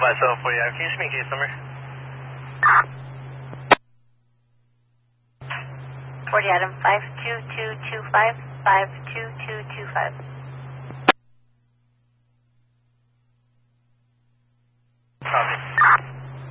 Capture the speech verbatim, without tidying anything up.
five seven four, yeah. Can you just make case number? forty Adam, five two two two five, five two two two five.